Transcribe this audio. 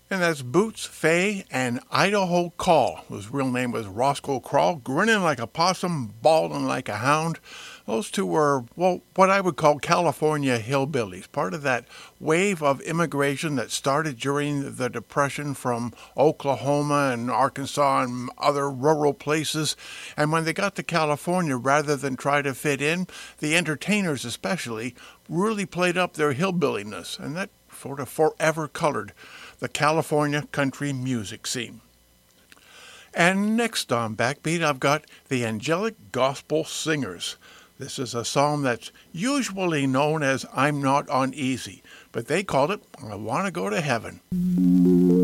And that's Boots, Fay, and Idaho Call. His real name was Roscoe Crawl, grinning like a possum, bawling like a hound. Those two were, well, what I would call California hillbillies, part of that wave of immigration that started during the Depression from Oklahoma and Arkansas and other rural places. And when they got to California, rather than try to fit in, the entertainers especially really played up their hillbilliness, and that sort of forever colored the California country music scene. And next on Backbeat, I've got the Angelic Gospel Singers. This is a song that's usually known as I'm Not Uneasy, but they called it I Want to Go to Heaven.